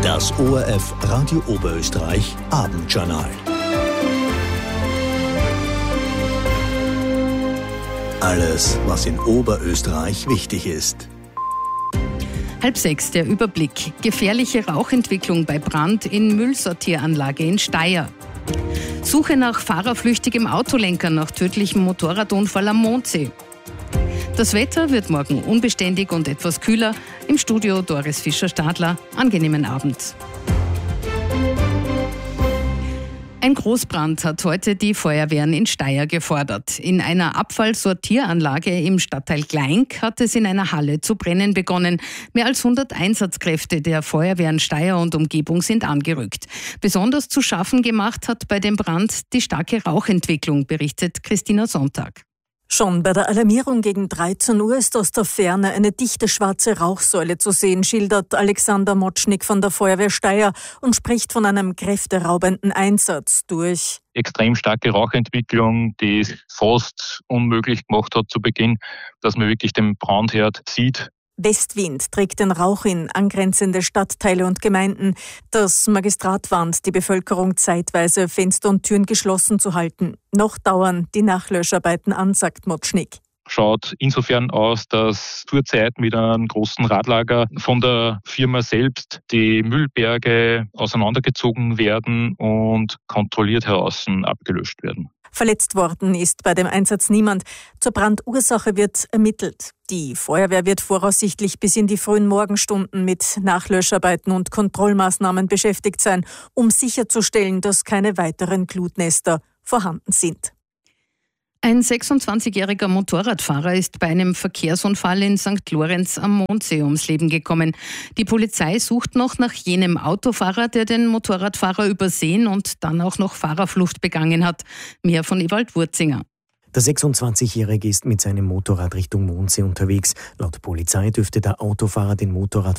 Das ORF Radio Oberösterreich Abendjournal. Alles, was in Oberösterreich wichtig ist. 5:30 der Überblick. Gefährliche Rauchentwicklung bei Brand in Müllsortieranlage in Steyr. Suche nach fahrerflüchtigem Autolenker nach tödlichem Motorradunfall am Mondsee. Das Wetter wird morgen unbeständig und etwas kühler. Im Studio Doris Fischer-Stadler. Angenehmen Abend. Ein Großbrand hat heute die Feuerwehren in Steyr gefordert. In einer Abfallsortieranlage im Stadtteil Gleink hat es in einer Halle zu brennen begonnen. Mehr als 100 Einsatzkräfte der Feuerwehren Steyr und Umgebung sind angerückt. Besonders zu schaffen gemacht hat bei dem Brand die starke Rauchentwicklung, berichtet Christina Sonntag. Schon bei der Alarmierung gegen 13 Uhr ist aus der Ferne eine dichte schwarze Rauchsäule zu sehen, schildert Alexander Motschnik von der Feuerwehr Steyr und spricht von einem kräfteraubenden Einsatz durch extrem starke Rauchentwicklung, die es fast unmöglich gemacht hat zu Beginn, dass man wirklich den Brandherd sieht. Westwind trägt den Rauch in angrenzende Stadtteile und Gemeinden. Das Magistrat warnt die Bevölkerung zeitweise, Fenster und Türen geschlossen zu halten. Noch dauern die Nachlöscharbeiten an, sagt Motschnik. Schaut insofern aus, dass zurzeit mit einem großen Radlager von der Firma selbst die Müllberge auseinandergezogen werden und kontrolliert draußen abgelöscht werden. Verletzt worden ist bei dem Einsatz niemand. Zur Brandursache wird ermittelt. Die Feuerwehr wird voraussichtlich bis in die frühen Morgenstunden mit Nachlöscharbeiten und Kontrollmaßnahmen beschäftigt sein, um sicherzustellen, dass keine weiteren Glutnester vorhanden sind. Ein 26-jähriger Motorradfahrer ist bei einem Verkehrsunfall in St. Lorenz am Mondsee ums Leben gekommen. Die Polizei sucht noch nach jenem Autofahrer, der den Motorradfahrer übersehen und dann auch noch Fahrerflucht begangen hat. Mehr von Ewald Wurzinger. Der 26-Jährige ist mit seinem Motorrad Richtung Mondsee unterwegs. Laut Polizei dürfte der Autofahrer den Motorradfahrer